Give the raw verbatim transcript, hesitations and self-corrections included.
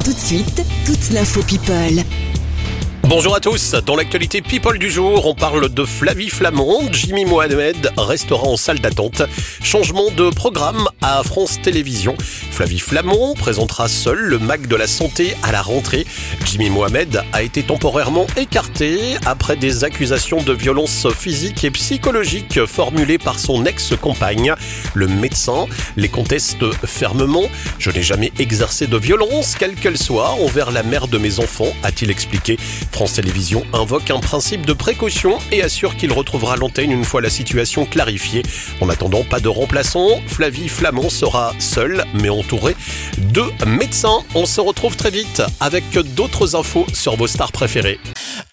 Tout de suite, toute l'info People. Bonjour à tous, dans l'actualité People du jour, on parle de Flavie Flament. Jimmy Mohamed restera en salle d'attente. Changement de programme à France Télévisions. Flavie Flament présentera seule le Mac de la Santé à la rentrée. Jimmy Mohamed a été temporairement écarté après des accusations de violence physique et psychologique formulées par son ex-compagne. Le médecin les conteste fermement. « Je n'ai jamais exercé de violence, quelle qu'elle soit, envers la mère de mes enfants », a-t-il expliqué. France Télévisions invoque un principe de précaution et assure qu'il retrouvera l'antenne une fois la situation clarifiée. En attendant, pas de remplaçant, Flavie Flament sera seule mais entourée de médecins. On se retrouve très vite avec d'autres infos sur vos stars préférées.